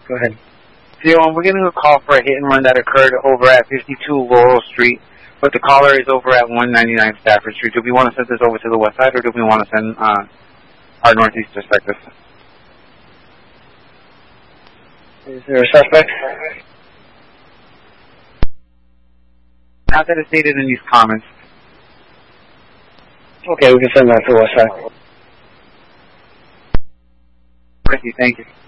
Go ahead. 301, we're getting a call for a hit and run that occurred over at 52 Laurel Street, but the caller is over at 199 Stafford Street. Do we want to send this over to the west side, or do we want to send our northeast perspective? Is there a suspect? Not that it's stated in these comments. Okay, we can send that to the west side. Thank you.